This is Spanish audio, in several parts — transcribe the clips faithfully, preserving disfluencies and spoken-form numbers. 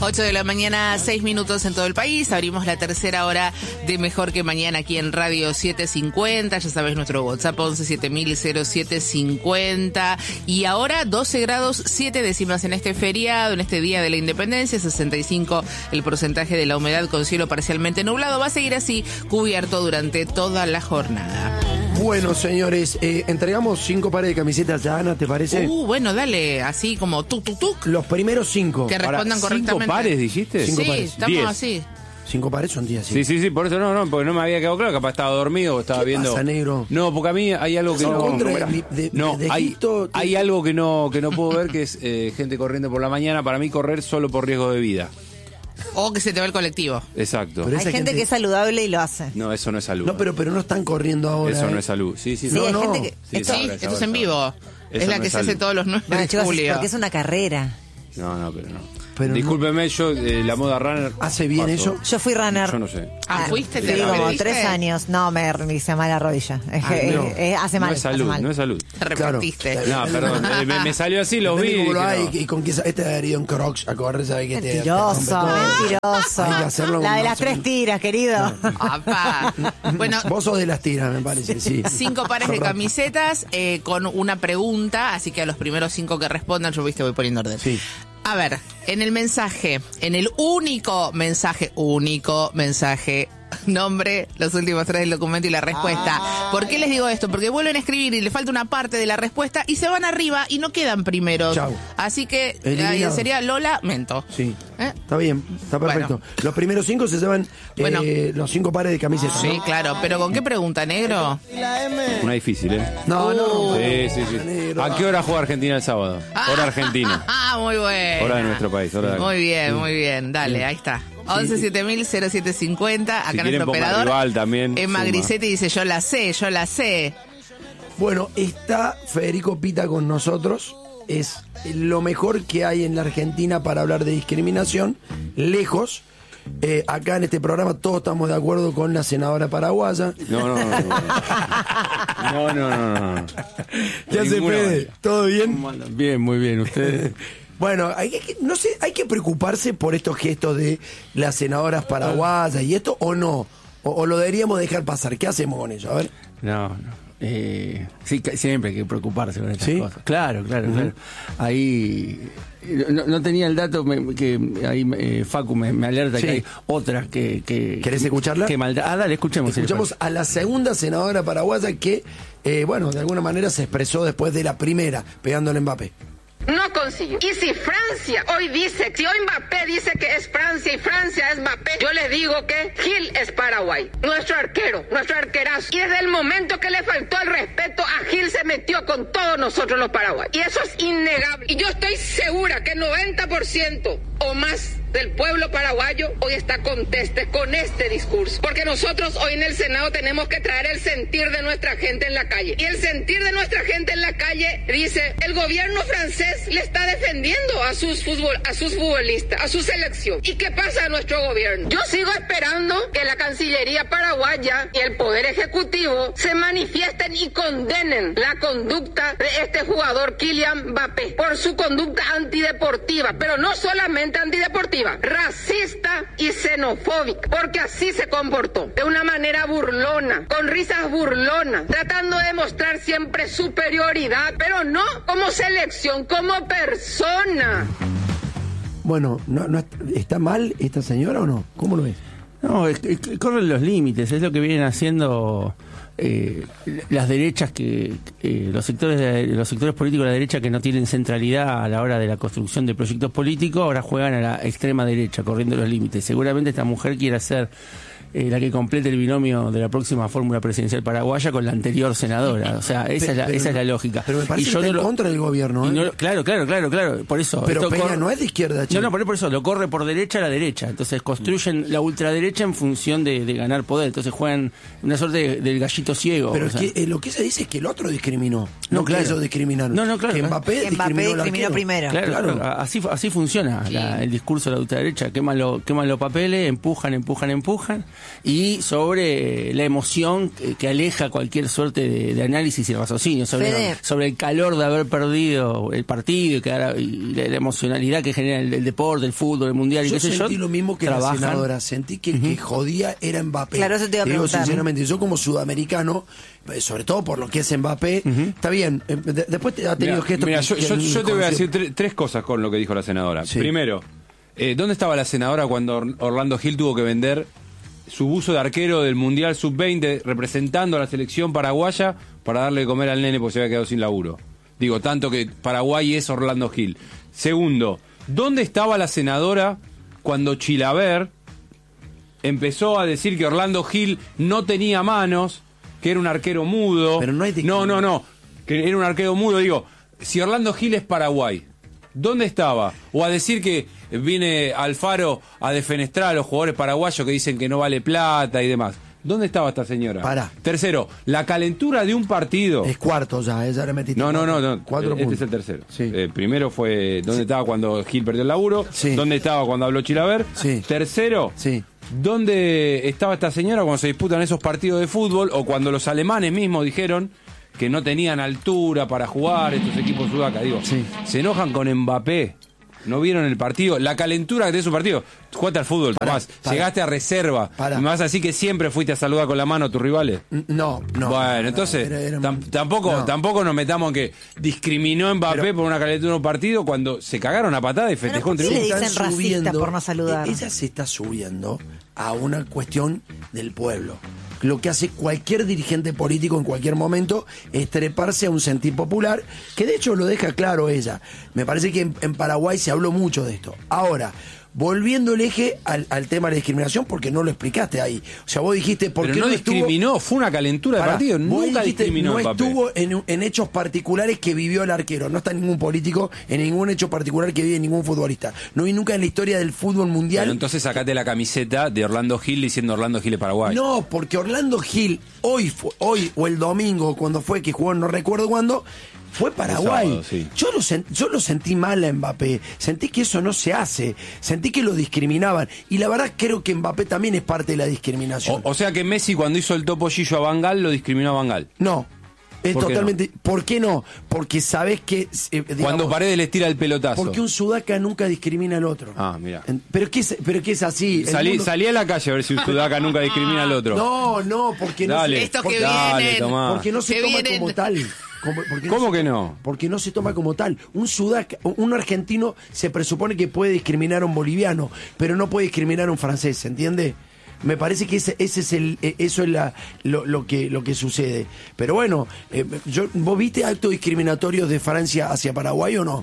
ocho de la mañana, seis minutos en todo el país. Abrimos la tercera hora de Mejor que Mañana aquí en Radio setecientos cincuenta. Ya sabes, nuestro WhatsApp once siete mil cero siete cincuenta. Y ahora doce grados siete décimas en este feriado, en este Día de la Independencia. sesenta y cinco el porcentaje de la humedad con cielo parcialmente nublado. Va a seguir así, cubierto durante toda la jornada. Bueno, señores, eh, entregamos cinco pares de camisetas a Ana, ¿te parece? Uh, bueno, dale, así como tuk, tuk, tuk. Los primeros cinco. Que respondan Para, correctamente. ¿Cinco pares dijiste? Cinco Sí, pares. estamos Diez. así. Cinco pares son diez, sí. Sí, sí, sí, por eso no, no, porque no me había quedado claro, capaz estaba dormido o estaba ¿Qué viendo. pasa, negro? No, porque a mí hay algo que En no. contra no, de- de- no, de hay, Egipto, hay tiene- algo que no, que no puedo ver, que es eh, gente corriendo por la mañana. Para mí correr solo por riesgo de vida. O que se te va el colectivo. Exacto. Pero Hay esa gente, que es saludable y lo hace. No, eso no es salud. No, pero, pero no están corriendo ahora. Eso eh. no es salud. Sí, sí, Sí, sí. hay no. gente que... Sí, esto- Sí, ahora, esto ahora, es en vivo. ahora. Es Eso la no que es se hace salud. todos los nueve Bueno, de chicos, julio. porque es una carrera. No, no, pero no. Pero no. Discúlpeme, yo, eh, la moda runner. ¿Hace bien eso? Yo fui runner. Yo no sé. Ah, ¿fuiste? Sí, ¿Te como repetiste? tres años. No, me, me hice mal la rodilla. Es Ah, que, no. eh, eh, hace mal. No es hace salud, mal. no es salud. Te repetiste. Claro. No, perdón, eh, me, me salió así, lo vi. Depende y cómo lo dije, hay, no. y con que este ha ido en Crocs a correr, sabe que te- te Mentiroso, rompe todo. mentiroso. Hay que hacerlo La con de las más o tres menos. tiras, querido. Apá. Bueno, Vos sos de las tiras, me parece, sí. cinco pares de camisetas eh, con una pregunta, así que a los primeros cinco que respondan, yo viste, voy poniendo orden. Sí. A ver, en el mensaje, en el único mensaje, único mensaje, nombre, los últimos tres del documento y la respuesta. ¿Por qué les digo esto? Porque vuelven a escribir y le falta una parte de la respuesta y se van arriba y no quedan primeros. Chau. Así que Eliminado. ahí sería Lola Mento. Sí. ¿Eh? Está bien, está perfecto. Los primeros cinco se llevan eh, Bueno. los cinco pares de camisetas. Sí, ¿no? claro, pero ¿con qué pregunta, negro? Una difícil, ¿eh? No, no. Sí, sí, sí. Negro. ¿A qué hora juega Argentina el sábado? Hora argentina. Ah, muy bueno. Hora de nuestro país. Hora de... Muy bien, muy bien. Dale, ahí está. once siete mil cero siete cincuenta. Acá Si nuestro quieren, pongan operador. rival también, Emma suma. Grisetti dice: Yo la sé, yo la sé. Bueno, está Federico Pita con nosotros. Es lo mejor que hay en la Argentina para hablar de discriminación. Lejos. Eh, acá en este programa todos estamos de acuerdo con la senadora paraguaya. No, no, no. No, no, no. no, no. ¿Qué hace Ninguna Fede? manera. ¿Todo bien? ¿Cómo andan? Bien, muy bien. ¿Ustedes? Bueno, hay que, no sé, hay que preocuparse por estos gestos de las senadoras paraguayas y esto, o no, o, o lo deberíamos dejar pasar. ¿Qué hacemos con ello? A ver. No, no. Eh, sí, que siempre hay que preocuparse con estas ¿Sí? cosas. Claro, claro, claro. Ahí no, no tenía el dato me- que ahí eh, Facu me, me alerta Sí. que hay otras que, que ¿Querés escucharla? Que maldad. Ah, dale, escuchemos. Escuchamos a la segunda senadora paraguaya que, eh, bueno, de alguna manera se expresó después de la primera, pegándole a Mbappé. No consiguió. Y si Francia hoy dice, si hoy Mbappé dice que es Francia y Francia es Mbappé, yo le digo que Gil es Paraguay. Nuestro arquero, nuestro arquerazo. Y desde el momento que le faltó el respeto a Gil se metió con todos nosotros los paraguayos. Y eso es innegable. Y yo estoy segura que noventa por ciento o más del pueblo paraguayo hoy está conteste con este discurso. Porque nosotros hoy en el Senado tenemos que traer el sentir de nuestra gente en la calle. Y el sentir de nuestra gente en la calle dice, el gobierno francés le está defendiendo a sus, fútbol, a sus futbolistas, a su selección. ¿Y qué pasa a nuestro gobierno? Yo sigo esperando que la Cancillería paraguaya y el Poder Ejecutivo se manifiesten y condenen la conducta de este jugador Kylian Mbappé por su conducta antideportiva, pero no solamente antideportiva, racista y xenofóbica, porque así se comportó, de una manera burlona, con risas burlonas, tratando de mostrar siempre superioridad, pero no como selección, como persona. Bueno, ¿no, no ¿está mal esta señora o no? ¿Cómo lo ves? No, es, es, corren los límites, es lo que vienen haciendo eh, las derechas que eh, los sectores de, los sectores políticos de la derecha que no tienen centralidad a la hora de la construcción de proyectos políticos, ahora juegan a la extrema derecha, corriendo los límites. Seguramente esta mujer quiere hacer eh, la que complete el binomio de la próxima fórmula presidencial paraguaya con la anterior senadora. O sea, esa, es, la, Pero esa es no- la lógica. Pero me parece Y que está no en lo- contra del gobierno, y ¿eh? no lo- claro, claro, claro, claro. Por eso. Pero esto Peña corre- no es de izquierda, chico. no, no, por por eso lo corre por derecha a la derecha. Entonces construyen la ultraderecha en función de, de ganar poder. Entonces juegan una suerte de- del gallito ciego. Pero o es sea. que eh, lo que se dice es que el otro discriminó. No, No, que claro. ellos discriminaron. No, no, claro. Que Mbappé, Que Mbappé discriminó, al discriminó arquero. primero. Claro, Claro. claro, así, así funciona la- el discurso de la ultraderecha. Queman, lo, queman los papeles, empujan, empujan, empujan. y sobre la emoción que, que aleja cualquier suerte de, de análisis y raciocinio, sobre, Fede. sobre el calor de haber perdido el partido y, que ahora, y la, la emocionalidad que genera el, el deporte, el fútbol, el mundial y Yo qué sé yo. sentí lo mismo que trabajan. la senadora, sentí que el que jodía era Mbappé. Claro, eso te iba a digo preguntar. sinceramente, yo como sudamericano, eh, sobre todo por lo que es Mbappé, está bien, eh, de- después te ha tenido Mira, gestos mira, que- yo, que yo- ni yo te voy a conocía. decir tre- tres cosas con lo que dijo la senadora. Sí. Primero, eh, ¿dónde estaba la senadora cuando Or- Orlando Gil tuvo que vender su buzo de arquero del Mundial sub veinte representando a la selección paraguaya para darle de comer al nene porque se había quedado sin laburo? Digo, tanto que Paraguay es Orlando Gil. Segundo, ¿dónde estaba la senadora cuando Chilaver empezó a decir que Orlando Gil no tenía manos, que era un arquero mudo? Pero no hay No, no, no, que era un arquero mudo. Digo, si Orlando Gil es Paraguay, ¿dónde estaba? O a decir que viene Alfaro a defenestrar a los jugadores paraguayos que dicen que no vale plata y demás. ¿Dónde estaba esta señora? Pará. Tercero, la calentura de un partido. Es cuarto ya, eh, ya le metiste No, no, cuatro- no, no. cuatro este puntos. es el tercero. Sí. Eh, primero fue dónde estaba cuando Gil perdió el laburo, Sí. dónde estaba cuando habló Chilaver. Sí. Tercero, Sí. dónde estaba esta señora cuando se disputan esos partidos de fútbol o cuando los alemanes mismos dijeron que no tenían altura para jugar estos equipos sudacas. Digo, Sí. se enojan con Mbappé. ¿No vieron el partido? La calentura de su partido. Jugaste al fútbol, Pará, Tomás. pará. Llegaste a reserva. Pará. ¿Y me vas a decir que siempre fuiste a saludar con la mano a tus rivales? No, no. Bueno, no, entonces era- era- tam- tampoco no. tampoco nos metamos en que discriminó a Mbappé Pero- por una calentura en un partido cuando se cagaron a patada y festejó ¿por qué entre le ellos. dicen Están racista por no saludar? e- Ella se está subiendo a una cuestión del pueblo. Lo que hace cualquier dirigente político en cualquier momento es treparse a un sentir popular, que de hecho lo deja claro ella. Me parece que en, en Paraguay se habló mucho de esto. Ahora, volviendo el eje al, al tema de la discriminación, porque no lo explicaste ahí. O sea, vos dijiste, ¿por Pero qué no, no estuvo- discriminó, fue una calentura de Pará, partido. vos Nunca dijiste, discriminó no a Mbappé. estuvo en, en hechos particulares que vivió el arquero. No está ningún político en ningún hecho particular que vive ningún futbolista. No vi nunca en la historia del fútbol mundial. Pero entonces sacate la camiseta de Orlando Gil diciendo Orlando Gil es Paraguay. No, porque Orlando Gil, hoy, fue, hoy o el domingo, cuando fue que jugó, no recuerdo cuándo, fue Paraguay. El sábado, sí. yo, lo sen- yo lo sentí mal a Mbappé. Sentí que eso no se hace. Sentí que lo discriminaban. Y la verdad creo que Mbappé también es parte de la discriminación. O, o sea que Messi cuando hizo el topollillo a Bangal lo discriminó a Bangal. No. Es ¿Por qué totalmente. ¿Por qué no? Porque sabés que. eh, digamos, Cuando Paredes le tira el pelotazo. Porque un sudaca nunca discrimina al otro. Ah, mira. En- Pero que es, pero que es así. El Salí, mundo- salí a la calle a ver si un sudaca nunca discrimina al otro. No, no, porque no Dale, se, Estos porque, que dale, vienen, Tomás. porque no se que toma vienen. como tal. Como- porque ¿Cómo se- que no? Porque no se toma como tal. Un sudaca, un argentino se presupone que puede discriminar a un boliviano, pero no puede discriminar a un francés, ¿se entiende? Me parece que ese, ese es el, eh, eso es la, lo, lo que lo que sucede. Pero bueno, eh, yo, ¿vos viste actos discriminatorios de Francia hacia Paraguay o no?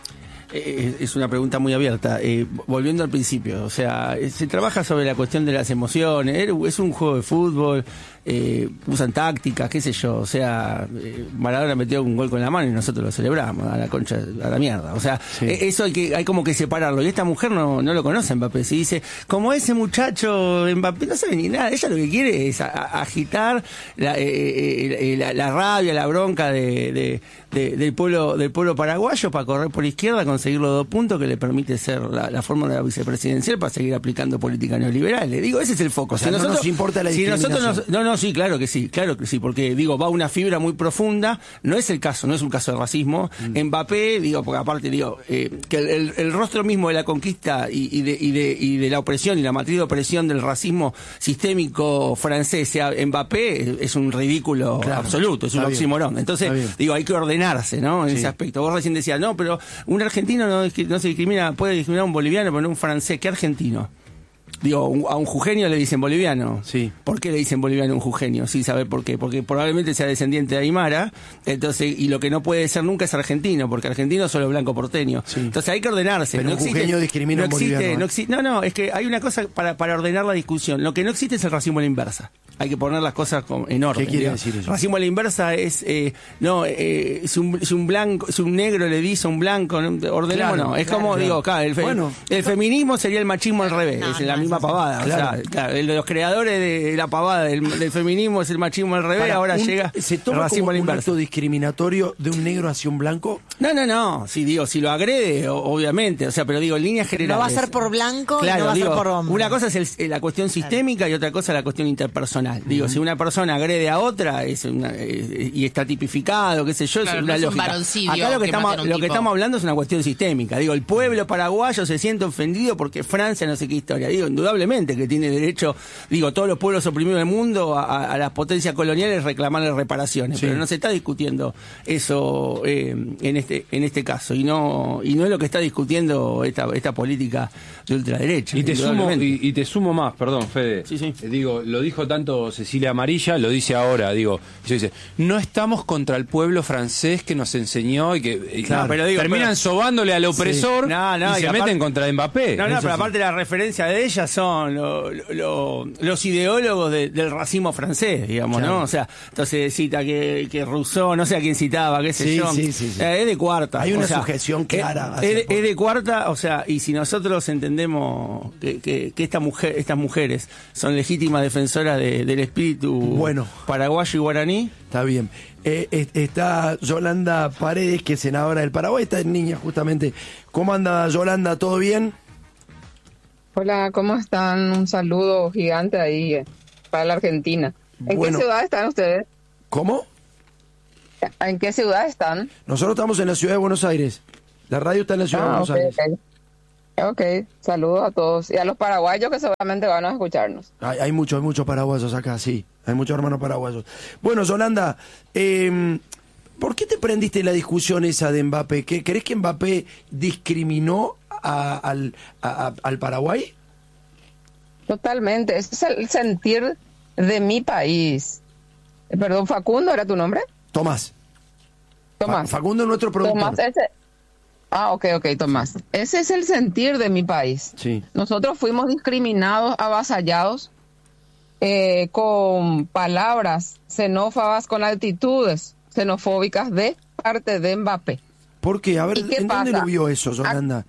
Eh, es una pregunta muy abierta. Eh, volviendo al principio, o sea, eh, se trabaja sobre la cuestión de las emociones. Er- Es un juego de fútbol, eh, usan tácticas, qué sé yo. O sea, eh, Maradona metió un gol con la mano y nosotros lo celebramos a la concha, a la mierda. O sea, eh, eso hay que hay como que separarlo. Y esta mujer no, no lo conoce, Mbappé. Se dice, como ese muchacho, Mbappé no sabe ni nada. Ella lo que quiere es a- a- agitar la, eh, eh, eh, la, la rabia, la bronca de, de- de- del pueblo del pueblo paraguayo para correr por la izquierda, conseguir los dos puntos que le permite ser la, la fórmula vicepresidencial para seguir aplicando política neoliberal. Le digo, ese es el foco. O sea, no nos importa la si nosotros discriminación. nos- no, no, sí, claro que sí, claro que sí, porque digo, va una fibra muy profunda, no es el caso, no es un caso de racismo. Mm. Mbappé, digo, porque aparte digo, eh, que el, el- el rostro mismo de la conquista y, y de, y, de, y de la opresión y la matriz de opresión del racismo sistémico francés sea Mbappé, es un ridículo Claro, absoluto, es un está bien, oxímoron. Entonces, está bien. digo, hay que ordenarse, ¿no? En Sí. ese aspecto. Vos recién decías, no, pero un argentino no, discri- no se discrimina, puede discriminar a un boliviano, pero no un francés. ¿Qué argentino? Digo, un- a un jujeño le dicen boliviano. Sí. ¿Por qué le dicen boliviano a un jujeño? Sí, saber por qué. Porque probablemente sea descendiente de Aymara, entonces, y lo que no puede ser nunca es argentino, porque argentino es solo blanco porteño. Sí. Entonces hay que ordenarse. Pero no un existe- jujeño discrimina no a un existe, boliviano, ¿eh? no, exi- no, no, es que hay una cosa para, para ordenar la discusión. Lo que no existe es el racismo a la inversa. Hay que poner las cosas como en orden. ¿Qué quiere digamos. decir eso? Racismo a la inversa es, eh, no, eh, es, un, es un blanco, es un negro le dice a un blanco, ¿no? Ordenémonos. Claro, es claro, como, claro. digo, acá, el, fe- Bueno. el feminismo sería el machismo al revés, No, es la no, misma misma pavada. Claro. O sea, claro, el de los creadores de la pavada del, del feminismo es el machismo al revés, Para ahora un- llega ¿Se el toma racismo como al un inverso. acto discriminatorio de un negro hacia un blanco? No, no, no. Si digo, si lo agrede, o- obviamente. O sea, pero digo, en líneas generales. No va a ser por blanco y Claro, no va a digo, ser por hombre. una cosa es el- eh, la cuestión sistémica y otra cosa es la cuestión interpersonal. Digo, si una persona agrede a otra es una, eh, y está tipificado, qué sé yo, Claro, es no una es un lógica. varoncidio Acá lo que, que estamos, maten a un lo que tipo. estamos hablando es una cuestión sistémica. Digo, el pueblo paraguayo se siente ofendido porque Francia no sé qué historia. Digo, indudablemente que tiene derecho, digo, todos los pueblos oprimidos del mundo a, a- a las potencias coloniales reclamarle reparaciones. Sí. Pero no se está discutiendo eso eh, en este en este caso. Y no y no es lo que está discutiendo esta, esta política de ultraderecha. Y te sumo indudablemente. y, y te sumo más, perdón, Fede. Sí, sí. Eh, Digo, lo dijo tanto Cecilia Amarilla, lo dice ahora, digo, ella dice, no estamos contra el pueblo francés que nos enseñó y que y Claro, pero digo, terminan pero- sobándole al opresor No, no, y, y se aparte- meten contra Mbappé. No, no, Eso pero sí. aparte la referencia de ella son lo- lo- lo- los ideólogos de- del racismo francés, digamos, Claro. ¿no? O sea, entonces cita que, que Rousseau, no sé a quién citaba, qué sé Sí, yo. sí, sí, sí. Eh, es de cuarta. Hay una o sea, sujeción clara Es, hacia es el de, pueblo. es de cuarta, o sea, y si nosotros entendemos que, que, que esta mujer, estas mujeres son legítimas defensoras de- del espíritu Bueno. paraguayo y guaraní, Está bien. Eh, eh, está Yolanda Paredes, que es senadora del Paraguay. Esta es niña, justamente. ¿Cómo anda, Yolanda? ¿Todo bien? Hola, ¿cómo están? Un saludo gigante ahí eh, para la Argentina. ¿En Bueno. qué ciudad están ustedes? ¿Cómo? ¿En qué ciudad están? Nosotros estamos en la ciudad de Buenos Aires. La radio está en la ciudad de Ah, Buenos ok, Aires. ok. Ok, saludos a todos y a los paraguayos que seguramente van a escucharnos. Hay, hay muchos, hay muchos paraguayos acá, sí. Hay muchos hermanos paraguayos. Bueno, Yolanda, eh, ¿por qué te prendiste la discusión esa de Mbappé? ¿Qué, ¿Crees que Mbappé discriminó a- al, a- a- al Paraguay? Totalmente, ese es el sentir de mi país. Eh, Perdón, Facundo, ¿era tu nombre? Tomás. Tomás. Fa- Facundo es nuestro productor. Tomás, ese... Ah, ok, ok, Tomás. Ese es el sentir de mi país. Sí. Nosotros fuimos discriminados, avasallados, eh, con palabras xenófobas, con actitudes xenofóbicas de parte de Mbappé. ¿Por qué? A ver, ¿Y qué ¿en dónde pasa? lo vio eso, Yolanda?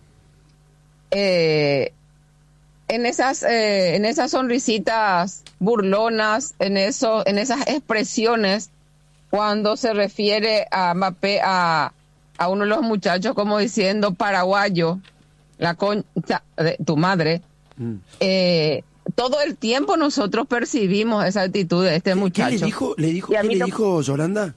Eh, en esas eh, en esas sonrisitas burlonas, en eso, en esas expresiones, cuando se refiere a Mbappé a, a uno de los muchachos como diciendo paraguayo, la concha de tu madre, Mm. eh, todo el tiempo nosotros percibimos esa actitud de este ¿Qué- muchacho. ¿Qué le dijo, le dijo, Y a ¿qué mí le no- dijo Yolanda?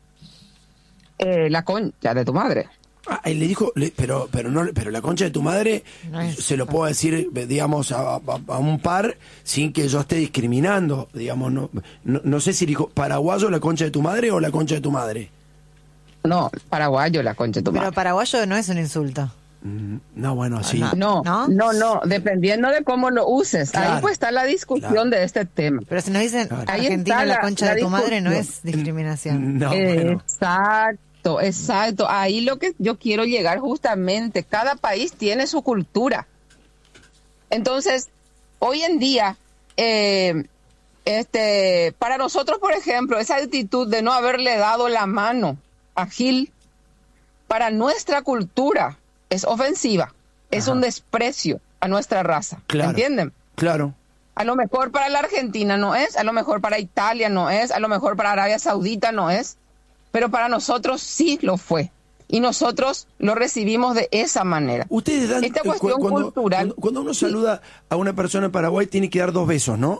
Eh, la concha de tu madre. Ah, él le dijo, le- pero pero no, pero la concha de tu madre No es- se lo puedo decir, digamos, a, a- a un par sin que yo esté discriminando, digamos, no, no, no sé si dijo paraguayo la concha de tu madre o la concha de tu madre. No, paraguayo, la concha de tu Pero madre. paraguayo no es un insulto. Mm, No, bueno, así. no. No, ¿No? no, no, dependiendo de cómo lo uses. Claro, Ahí pues está la discusión claro. de este tema. Pero si nos dicen Claro. Ahí Argentina está la la- concha la de tu madre, no discusión. es discriminación. No, bueno. Exacto, exacto. Ahí lo que yo quiero llegar justamente. Cada país tiene su cultura. Entonces, hoy en día, eh, este, para nosotros, por ejemplo, esa actitud de no haberle dado la mano a Gil, para nuestra cultura es ofensiva, es Ajá. un desprecio a nuestra raza. Claro. ¿Entienden? Claro. A lo mejor para la Argentina no es, a lo mejor para Italia no es, a lo mejor para Arabia Saudita no es, pero para nosotros sí lo fue. Y nosotros lo recibimos de esa manera. Ustedes dan Esta eh, cu- cuestión cuando, cultural, cuando, cuando uno sí. saluda a una persona en Paraguay tiene que dar dos besos, ¿no?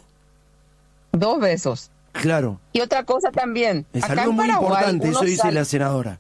Dos besos. Claro. Y otra cosa también. Es acá algo en muy Paraguay, importante, uno eso dice sale- la senadora.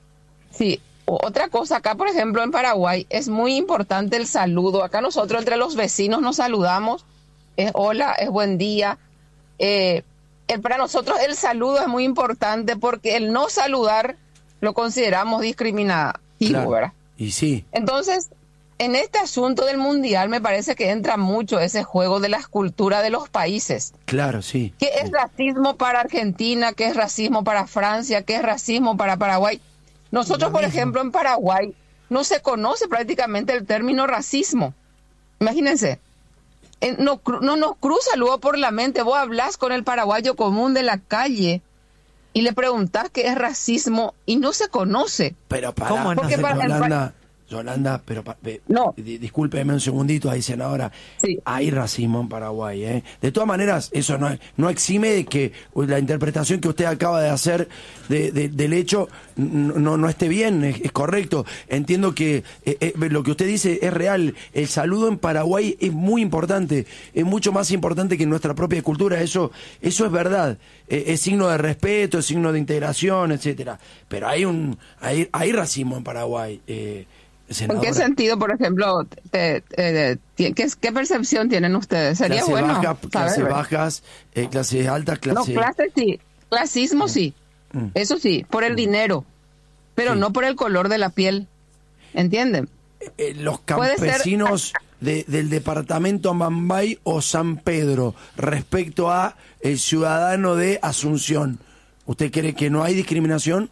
Sí, o- otra cosa, acá por ejemplo en Paraguay es muy importante el saludo. Acá nosotros entre los vecinos nos saludamos, es hola, es buen día. Eh, eh, para nosotros el saludo es muy importante porque el no saludar lo consideramos discriminativo, Claro. ¿verdad? Y sí. Entonces, en este asunto del mundial me parece que entra mucho ese juego de la escultura de los países. Claro, sí. ¿Qué es racismo para Argentina? ¿Qué es racismo para Francia? ¿Qué es racismo para Paraguay? Nosotros, por ejemplo, en Paraguay no se conoce prácticamente el término racismo. Imagínense. Eh, No, cru- no nos cruza luego por la mente. Vos hablás con el paraguayo común de la calle y le preguntás qué es racismo y no se conoce. Pero para, ¿Cómo no? Porque para- Yolanda, Yolanda, pero pa- pe- No. di- discúlpeme un segundito ahí, senadora. Sí. Hay racismo en Paraguay, ¿eh? De todas maneras, eso no, no exime de que la interpretación que usted acaba de hacer de, de- del hecho no, no esté bien, es, es correcto. Entiendo que eh, eh, lo que usted dice es real. El saludo en Paraguay es muy importante, es mucho más importante que en nuestra propia cultura. Eso, eso es verdad. Eh, es signo de respeto, es signo de integración, etcétera. Pero hay un, hay, hay racismo en Paraguay. Eh, ¿En senadora. qué sentido, por ejemplo, te- te- te- ¿qué, qué percepción tienen ustedes? Sería Clases bueno bajas, clases saber. bajas, eh, clases altas, No, clases... clases sí, clasismo sí, Mm. eso sí, por el dinero, pero Sí. no por el color de la piel, ¿entienden? Eh, los Puede ser- campesinos de- del departamento Amambay o San Pedro respecto a el ciudadano de Asunción. ¿Usted cree que no hay discriminación?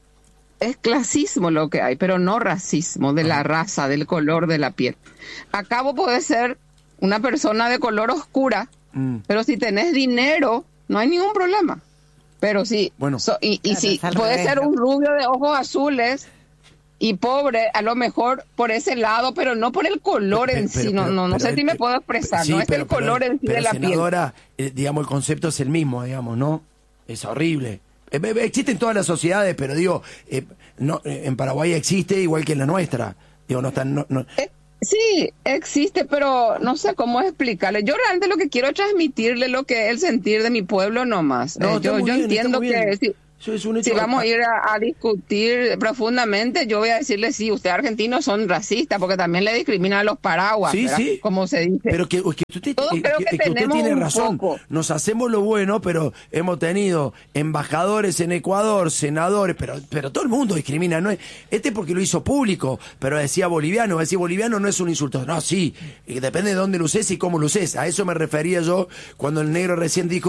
Es clasismo lo que hay, pero no racismo de la raza, del color de la piel. Acabo puede ser una persona de color oscura, Mm. pero si tenés dinero, no hay ningún problema. Pero sí, Bueno. so- y, y Claro, si es al puede revés, ser ¿no? un rubio de ojos azules y pobre, a lo mejor por ese lado, pero no por el color Pero- en pero- sí. No, pero- no, no pero- sé si me pero- puedo expresar. sí, no es pero- el color pero- en sí pero, de la piel. senadora, eh, digamos, el concepto es el mismo, digamos, ¿no? Es horrible. Eh, eh, existe en todas las sociedades, pero digo, eh, no, eh, en Paraguay existe igual que en la nuestra. Digo, no están... No, no- Eh, Sí, existe, pero no sé cómo explicarle. Yo realmente lo que quiero es transmitirle lo que es el sentir de mi pueblo nomás. No, Eh, está yo muy yo bien, entiendo está muy que bien. si, Eso es un hecho. si vamos a ir a, a discutir profundamente, yo voy a decirle, sí, ustedes argentinos son racistas, porque también le discriminan a los paraguas, Sí, ¿verdad? sí. Como se dice. Pero que, que usted, Todos eh, creo que- que que usted tenemos tiene un razón. poco. Nos hacemos lo bueno, pero hemos tenido embajadores en Ecuador, senadores, pero pero todo el mundo discrimina. No es, este porque lo hizo público, pero decía boliviano. Decir boliviano no es un insulto. No, sí, eh, depende de dónde lo uses y cómo lo uses. A eso me refería yo cuando el negro recién dijo